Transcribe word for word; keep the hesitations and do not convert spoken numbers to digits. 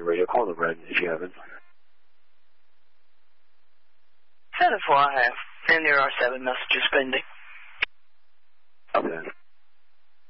radio. Call the red if you haven't. Seven four I have. And there are seven messages pending. Okay.